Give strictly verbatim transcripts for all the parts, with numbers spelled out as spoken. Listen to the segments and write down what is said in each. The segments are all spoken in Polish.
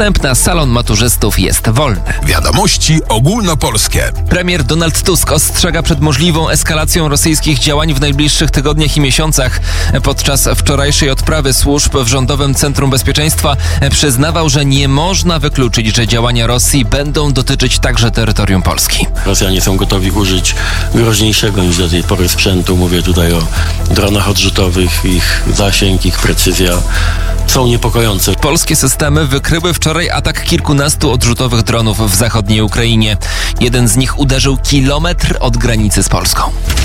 Wstęp na salon maturzystów jest wolny. Wiadomości ogólnopolskie. Premier Donald Tusk ostrzega przed możliwą eskalacją rosyjskich działań w najbliższych tygodniach i miesiącach. Podczas wczorajszej odprawy służb w Rządowym Centrum Bezpieczeństwa przyznawał, że nie można wykluczyć, że działania Rosji będą dotyczyć także terytorium Polski. Rosjanie są gotowi użyć groźniejszego niż do tej pory sprzętu. Mówię tutaj o dronach odrzutowych. Ich zasięg, ich precyzja są niepokojące. Polskie systemy wykryły wczoraj atak kilkunastu odrzutowych dronów w zachodniej Ukrainie. Jeden z nich uderzył kilometr od granicy z Polską.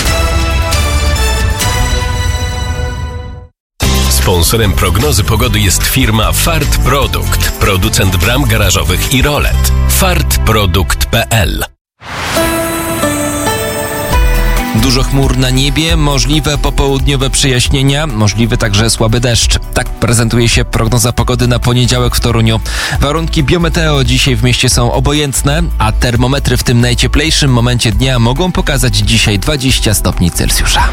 Sponsorem prognozy pogody jest firma Fart Produkt, producent bram garażowych i rolet. fart produkt kropka p l. Dużo chmur na niebie, możliwe popołudniowe przejaśnienia, możliwy także słaby deszcz. Tak prezentuje się prognoza pogody na poniedziałek w Toruniu. Warunki biometeo dzisiaj w mieście są obojętne, a termometry w tym najcieplejszym momencie dnia mogą pokazać dzisiaj dwadzieścia stopni Celsjusza.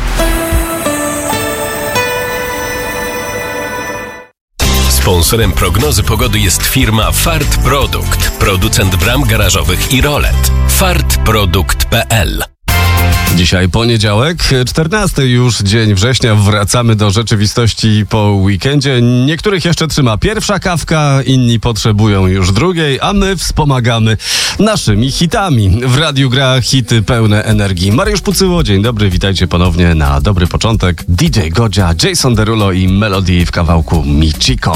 Sponsorem prognozy pogody jest firma Fart Produkt, producent bram garażowych i rolet. fart produkt kropka p l. Dzisiaj poniedziałek, czternasty już dzień września, wracamy do rzeczywistości po weekendzie. Niektórych jeszcze trzyma pierwsza kawka, inni potrzebują już drugiej, a my wspomagamy naszymi hitami. W radiu gra hity pełne energii. Mariusz Pucyło, dzień dobry, witajcie ponownie na dobry początek. D J Godzia, Jason Derulo i Melody w kawałku Michiko.